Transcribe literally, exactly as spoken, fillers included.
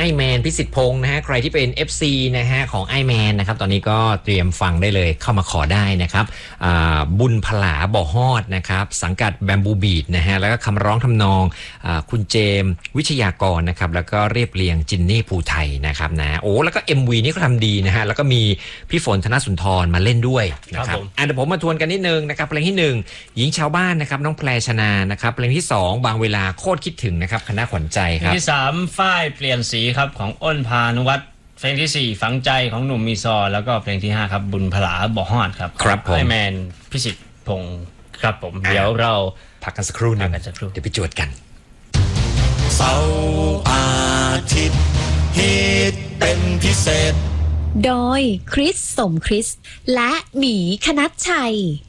แมนพิสิทธิ์พงศ์นะฮะใครที่เป็น เอฟ ซี นะฮะของไอแมนนะครับตอนนี้ก็เตรียมฟังได้เลยเข้ามาขอได้นะครับบุญพลาบ่อฮอดนะครับสังกัดแบมบูบีทนะฮะแล้วก็คำร้องทำนองคุณเจมวิชยากรนะครับแล้วก็เรียบเรียงจินนี่ภูไทยนะครับนะโอ้แล้วก็ เอ็ม วี นี่ก็ทำดีนะฮะแล้วก็มีพี่ฝนธนสุนทรมาเล่นด้วยนะครับอ่ะเดี๋ยวผมมาทวนกันนิดนึงนะครับเพลงที่หนึ่งหญิงชาวบ้านนะครับน้องแพรชนานะครับเพลงที่สองบางเวลาโคตรคิดถึงนะครับคณะขวัญใจครับเพลงที่สามฝ้ายเปลี่ยนสีครับของอ้นพานุวัฒน์เพลงที่สี่ฝังใจของหนุ่มมีซอแล้วก็เพลงที่ห้าครับบุญพลาบ่อฮอดครับครับผมไอแมนพิสิทธิ์พงศ์ครับผมเดี๋ยวเราพักกันสักครู่นึงเดี๋ยวไปจวดกันเสาร์อาทิตย์ฮิตเป็นพิเศษโดยคริสสมคริสและหมีคณัชชัย